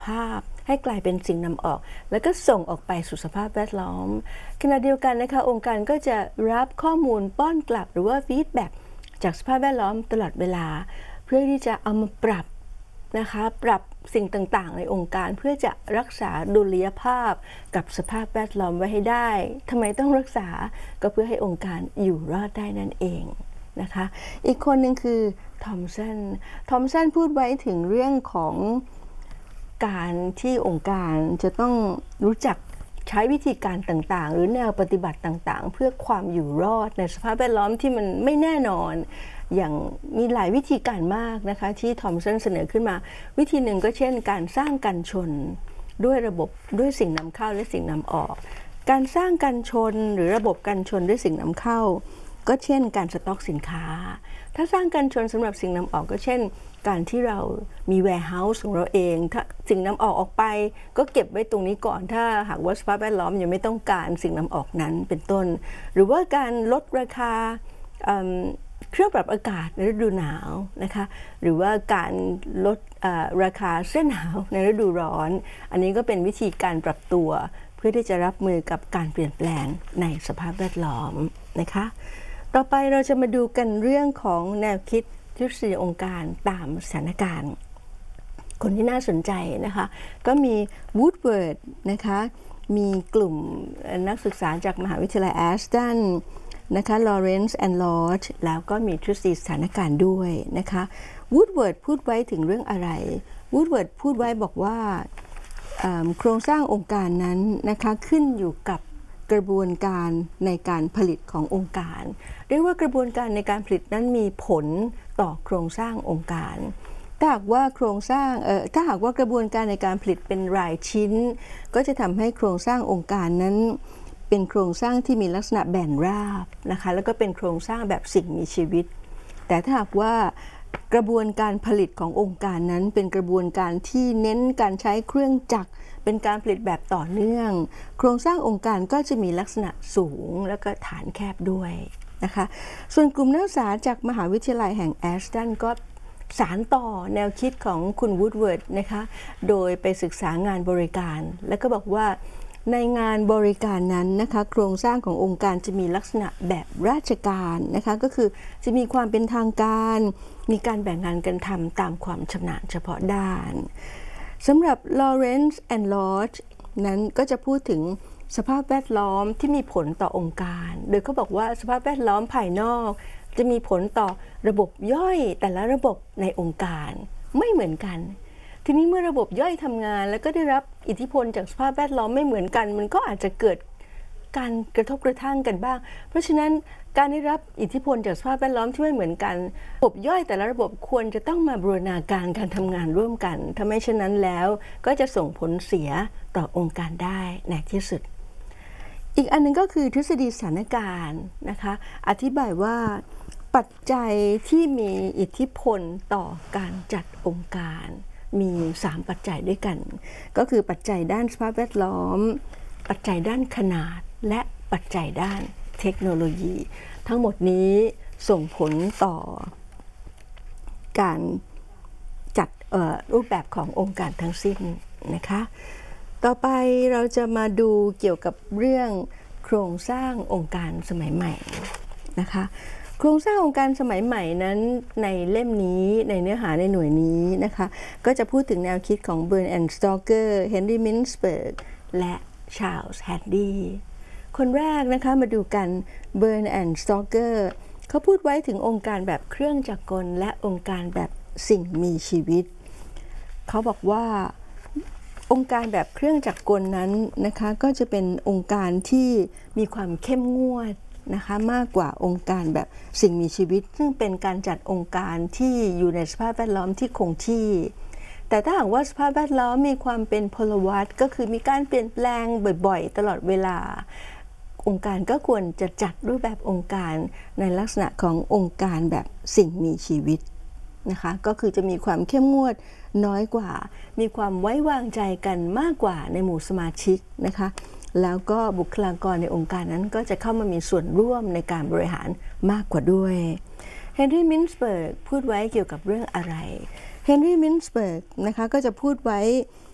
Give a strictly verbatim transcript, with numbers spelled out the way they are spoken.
ภาพให้กลายเป็นสิ่งนำออกแล้วก็ส่งออกไปสู่สภาพแวดล้อมขณะเดียวกันนะคะองค์การก็จะรับข้อมูลป้อนกลับหรือว่าฟีดแบ็กจากสภาพแวดล้อมตลอดเวลาเพื่อที่จะเอามาปรับนะคะปรับสิ่งต่างๆในองค์การเพื่อจะรักษาดุลยภาพกับสภาพแวดล้อมไว้ให้ได้ทำไมต้องรักษาก็เพื่อให้องค์การอยู่รอดได้นั่นเองนะคะอีกคนหนึ่งคือทอมสันทอมสันพูดไว้ถึงเรื่องของการที่องค์การจะต้องรู้จักใช้วิธีการต่างๆหรือแนวปฏิบัติต่างๆเพื่อความอยู่รอดในสภาพแวดล้อมที่มันไม่แน่นอนอย่างมีหลายวิธีการมากนะคะที่ทอมสันเสนอขึ้นมาวิธีหนึ่งก็เช่นการสร้างกันชนด้วยระบบด้วยสิ่งนำเข้าและสิ่งนำออกการสร้างกันชนหรือระบบกันชนด้วยสิ่งนำเข้าก็เช่นการสต็อกสินค้าถ้าสร้างกันชนสำหรับสิ่งนำออกก็เช่นการที่เรามี warehouse ของเราเองถ้าสิ่งนำออกออกไปก็เก็บไว้ตรงนี้ก่อนถ้าหากว่าสภาพแวดล้อมยังไม่ต้องการสิ่งนำออกนั้นเป็นต้นหรือว่าการลดราคาเครื่องปรับอากาศในฤดูหนาวนะคะหรือว่าการลดราคาเสื้อหนาวในฤดูร้อนอันนี้ก็เป็นวิธีการปรับตัวเพื่อที่จะรับมือกับการเปลี่ยนแปลงในสภาพแวดล้อมนะคะต่อไปเราจะมาดูกันเรื่องของแนวคิดทฤษฎีองค์การตามสถานการณ์คนที่น่าสนใจนะคะก็มีวูดเวิร์ดนะคะมีกลุ่มนักศึกษาจากมหาวิทยาลัยแอสตันนะคะลอเรนซ์แอนด์ลอดแล้วก็มีทฤษฎีสถานการณ์ด้วยนะคะวูดเวิร์ดพูดไว้ถึงเรื่องอะไรวูดเวิร์ดพูดไว้บอกว่าโครงสร้างองค์การนั้นนะคะขึ้นอยู่กับกระบวนการในการผลิตขององค์การเรียกว่ากระบวนการในการผลิตนั้นมีผลต่อโครงสร้างองค์การถ้าหากว่าโครงสร้างเอ่อถ้าหากว่ากระบวนการในการผลิตเป็นรายชิ้นก็จะทำให้โครงสร้างองค์การนั้นเป็นโครงสร้างที่มีลักษณะแบนราบนะคะแล้วก็เป็นโครงสร้างแบบสิ่งมีชีวิตแต่ถ้าหากว่ากระบวนการผลิตขององค์การนั้นเป็นกระบวนการที่เน้นการใช้เครื่องจักรเป็นการผลิตแบบต่อเนื่องโครงสร้างองค์การก็จะมีลักษณะสูงแล้วก็ฐานแคบด้วยนะคะส่วนกลุ่มนักศึกษาจากมหาวิทยาลัยแห่งแอสตันก็สานต่อแนวคิดของคุณวูดเวิร์ดนะคะโดยไปศึกษางานบริการแล้วก็บอกว่าในงานบริการนั้นนะคะโครงสร้างขององค์การจะมีลักษณะแบบราชการนะคะก็คือจะมีความเป็นทางการมีการแบ่งงานกันทำตามความชำนาญเฉพาะด้านสำหรับ Lawrence and Lodge นั้นก็จะพูดถึงสภาพแวดล้อมที่มีผลต่อองค์การโดยเขาบอกว่าสภาพแวดล้อมภายนอกจะมีผลต่อระบบย่อยแต่ละระบบในองค์การไม่เหมือนกันทีนี้เมื่อระบบย่อยทำงานแล้วก็ได้รับอิทธิพลจากสภาพแวดล้อมไม่เหมือนกันมันก็อาจจะเกิดการกระทบกระทั่งกันบ้างเพราะฉะนั้นการได้รับอิทธิพลจากสภาพแวดล้อมที่ไม่เหมือนกันระบบย่อยแต่ละระบบควรจะต้องมาบูรณาการการทำงานร่วมกันถ้าไม่เช่นนั้นแล้วก็จะส่งผลเสียต่อองค์การได้ในที่สุดอีกอันนึงก็คือทฤษฎีสถานการณ์นะคะอธิบายว่าปัจจัยที่มีอิทธิพลต่อการจัดองค์การมีสามปัจจัยด้วยกันก็คือปัจจัยด้านสภาพแวดล้อมปัจจัยด้านขนาดและปัจจัยด้านเทคโนโลยีทั้งหมดนี้ส่งผลต่อการจัดรูปแบบขององค์การทั้งสิ้นนะคะต่อไปเราจะมาดูเกี่ยวกับเรื่องโครงสร้างองค์การสมัยใหม่นะคะโครงสร้างองค์การสมัยใหม่นั้นในเล่มนี้ในเนื้อหาในหน่วยนี้นะคะก็จะพูดถึงแนวคิดของเบิร์นแอนด์สโตเกอร์เฮนรี่มินสเบิร์กและชาร์ลส์แฮดดีคนแรกนะคะมาดูกันเบิร์นแอนด์สโตเกอร์เขาพูดไว้ถึงองค์การแบบเครื่องจักรกลและองค์การแบบสิ่งมีชีวิตเขาบอกว่าองค์การแบบเครื่องจักรกลนั้นนะคะก็จะเป็นองค์การที่มีความเข้มงวดนะคะมากกว่าองค์การแบบสิ่งมีชีวิตซึ่งเป็นการจัดองค์การที่อยู่ในสภาพแวดล้อมที่คงที่แต่ถ้าหากว่าสภาพแวดล้อมมีความเป็นพลวัตก็คือมีการเปลี่ยนแปลงบ่อยๆตลอดเวลาองค์การก็ควรจะจัดรูปแบบองค์การในลักษณะขององค์การแบบสิ่งมีชีวิตนะคะก็คือจะมีความเข้มงวดน้อยกว่ามีความไว้วางใจกันมากกว่าในหมู่สมาชิกนะคะแล้วก็บุคลากรในองค์การนั้นก็จะเข้ามามีส่วนร่วมในการบริหารมากกว่าด้วยเฮนรี่มินสเบิร์กพูดไว้เกี่ยวกับเรื่องอะไรเฮนรี่มินสเบิร์กนะคะก็จะพูดไว้